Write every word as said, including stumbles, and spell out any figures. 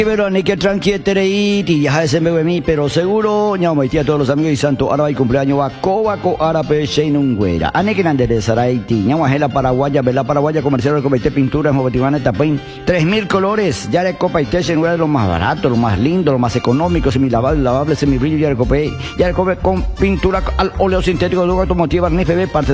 Pero ni que tranquietereiti, ya se me ve mí, pero seguro, ya me a todos los amigos y santo, ahora hay cumpleaños, va cobaco, árabe, sheinungüera. Ane que nande de Saraiti, ya la paraguaya, vela paraguaya, comercial del comité pintura, motivana, tapín, tres mil colores, ya de copa y té, sheinungüera, lo más barato, lo más lindo, lo más económico, semilavable, lavable, semibrillo, ya de copé, ya de cope con pintura al óleo sintético de automotiva, ni F B, parte